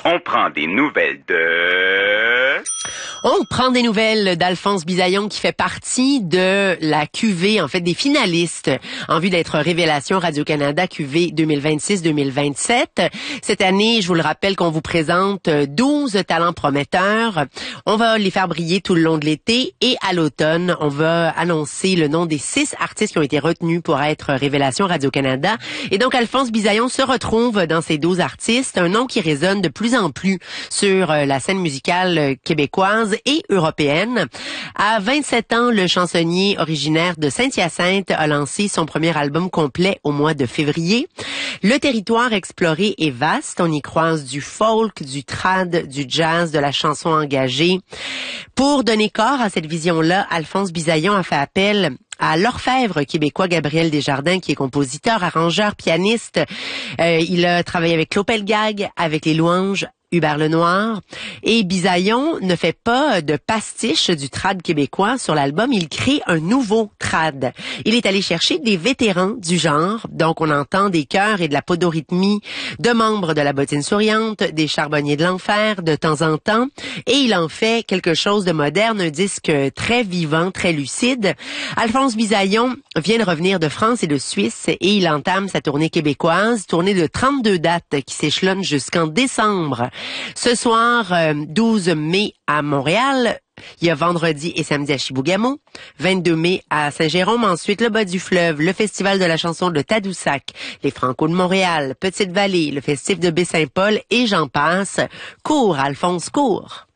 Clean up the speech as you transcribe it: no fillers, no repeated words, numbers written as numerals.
On prend des nouvelles de... On prend des nouvelles d'Alphonse Bisaillon qui fait partie de la QV, en fait des finalistes en vue d'être Révélation Radio-Canada QV 2026-2027. Cette année, je vous le rappelle qu'on vous présente 12 talents prometteurs. On va les faire briller tout le long de l'été et à l'automne, on va annoncer le nom des 6 artistes qui ont été retenus pour être Révélation Radio-Canada. Et donc Alphonse Bisaillon se retrouve dans ces 12 artistes, un nom qui résonne de plus en plus sur la scène musicale québécoise et européenne. À 27 ans, le chansonnier originaire de Saint-Hyacinthe a lancé son premier album complet au mois de février. Le territoire exploré est vaste. On y croise du folk, du trad, du jazz, de la chanson engagée. Pour donner corps à cette vision-là, Alphonse Bisaillon a fait appel à l'orfèvre québécois Gabriel Desjardins, qui est compositeur, arrangeur, pianiste. Il a travaillé avec Claude Pelgag, avec les Louanges, Hubert Lenoir. Et Bisaillon ne fait pas de pastiche du trad québécois sur l'album, il crée un nouveau trad. Il est allé chercher des vétérans du genre, donc on entend des chœurs et de la podorythmie de membres de la Bottine Souriante, des Charbonniers de l'Enfer de temps en temps, et il en fait quelque chose de moderne, un disque très vivant, très lucide. Alphonse Bisaillon vient de revenir de France et de Suisse et il entame sa tournée québécoise, tournée de 32 dates qui s'échelonne jusqu'en décembre. Ce soir, 12 mai à Montréal, il y a vendredi et samedi à Chibougamau, 22 mai à Saint-Jérôme, ensuite le bas du fleuve, le festival de la chanson de Tadoussac, les Franco de Montréal, Petite-Vallée, le festif de Baie-Saint-Paul et j'en passe. Cours, Alphonse, cours!